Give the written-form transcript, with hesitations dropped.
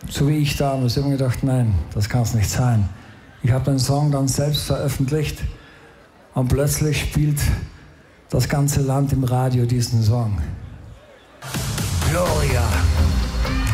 so wie ich damals, immer gedacht, nein, das kann es nicht sein. Ich habe den Song dann selbst veröffentlicht und plötzlich spielt das ganze Land im Radio diesen Song. Gloria.